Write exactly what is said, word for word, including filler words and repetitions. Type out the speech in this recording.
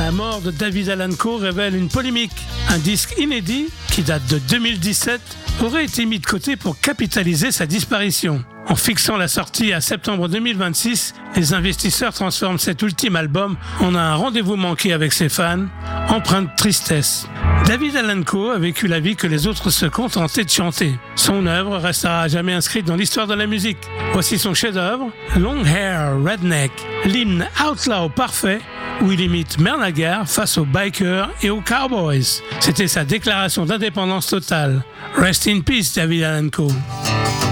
La mort de David Allan Coe révèle une polémique. Un disque inédit, qui date de deux mille dix-sept, aurait été mis de côté pour capitaliser sa disparition. En fixant la sortie à septembre deux mille vingt-six, les investisseurs transforment cet ultime album en un rendez-vous manqué avec ses fans, empreint de tristesse. David Allan Coe a vécu la vie que les autres se contentaient de chanter. Son œuvre restera à jamais inscrite dans l'histoire de la musique. Voici son chef-d'œuvre, Long Hair Redneck, l'hymne outlaw parfait où il imite Merle Haggard face aux bikers et aux cowboys. C'était sa déclaration d'indépendance totale. Rest in peace, David Allan Coe.